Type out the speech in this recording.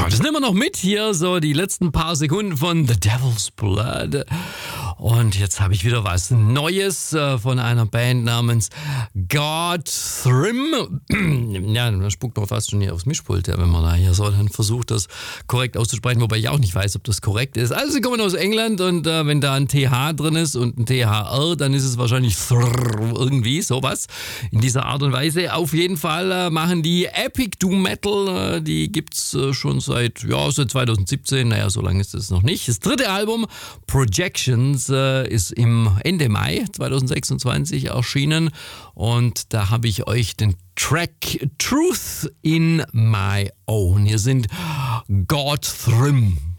Ja, das nehmen wir noch mit hier, so die letzten paar Sekunden von The Devil's Blood. Und jetzt habe ich wieder was Neues von einer Band namens God Thrim. Ja, man spuckt doch fast schon hier aufs Mischpult, wenn man da hier so dann versucht, das korrekt auszusprechen, wobei ich auch nicht weiß, ob das korrekt ist. Also sie kommen aus England und wenn da ein TH drin ist und ein THR, dann ist es wahrscheinlich irgendwie sowas in dieser Art und Weise. Auf jeden Fall machen die Epic Doom Metal, die gibt's schon seit 2017, naja, so lange ist es noch nicht. Das dritte Album, Projections, ist im Ende Mai 2026 erschienen und da habe ich euch den Track Truth in My Own. Hier sind God Thrim.